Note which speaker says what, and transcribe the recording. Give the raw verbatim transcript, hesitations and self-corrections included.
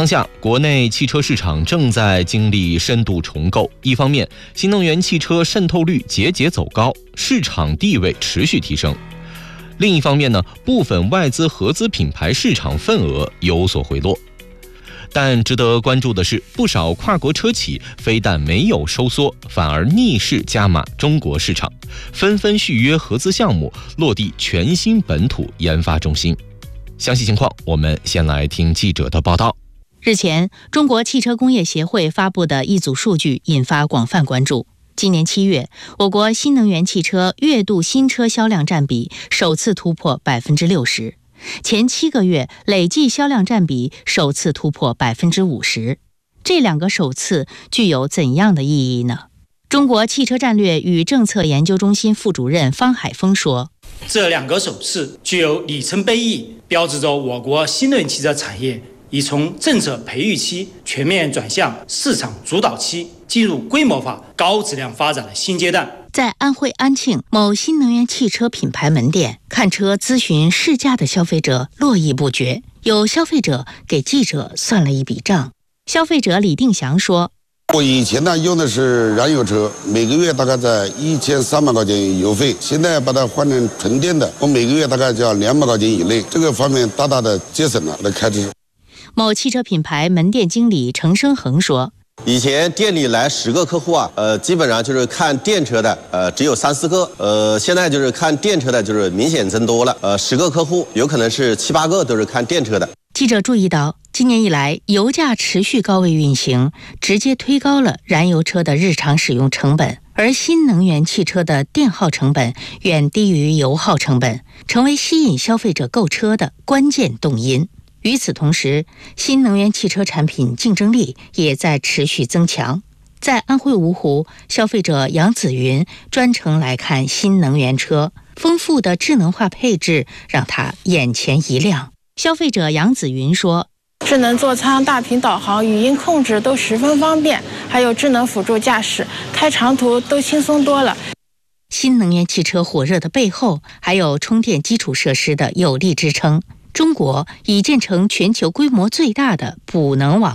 Speaker 1: 当下，国内汽车市场正在经历深度重构。一方面，新能源汽车渗透率节节走高，市场地位持续提升；另一方面呢，部分外资合资品牌市场份额有所回落。但值得关注的是，不少跨国车企非但没有收缩，反而逆势加码中国市场，纷纷续约合资项目，落地全新本土研发中心。详细情况，我们先来听记者的报道。
Speaker 2: 日前，中国汽车工业协会发布的一组数据引发广泛关注。今年七月，我国新能源汽车月度新车销量占比首次突破百分之六十，前七个月累计销量占比首次突破百分之五十。这两个首次具有怎样的意义呢？中国汽车战略与政策研究中心副主任方海峰说：“
Speaker 3: 这两个首次具有里程碑意义，标志着我国新能源汽车产业已从政策培育期全面转向市场主导期，进入规模化、高质量发展的新阶段。”
Speaker 2: 在安徽安庆某新能源汽车品牌门店看车咨询试驾的消费者络绎不绝，有消费者给记者算了一笔账。消费者李定祥说：“
Speaker 4: 我以前呢用的是燃油车，每个月大概在一千三百块钱油费，现在把它换成纯电的，我每个月大概就要两百块钱以内，这个方面大大的节省了我的开支。”
Speaker 2: 某汽车品牌门店经理程生恒说：“
Speaker 5: 以前店里来十个客户啊，呃，基本上就是看电车的，呃，只有三四个，呃，现在就是看电车的，就是明显增多了，呃，十个客户有可能是七八个都是看电车的。”
Speaker 2: 记者注意到，今年以来，油价持续高位运行，直接推高了燃油车的日常使用成本，而新能源汽车的电耗成本远低于油耗成本，成为吸引消费者购车的关键动因。与此同时，新能源汽车产品竞争力也在持续增强。在安徽芜湖，消费者杨子云专程来看新能源车，丰富的智能化配置让他眼前一亮。消费者杨子云说：“
Speaker 6: 智能座舱、大屏导航、语音控制都十分方便，还有智能辅助驾驶，开长途都轻松多了。”
Speaker 2: 新能源汽车火热的背后，还有充电基础设施的有力支撑。中国已建成全球规模最大的补能网。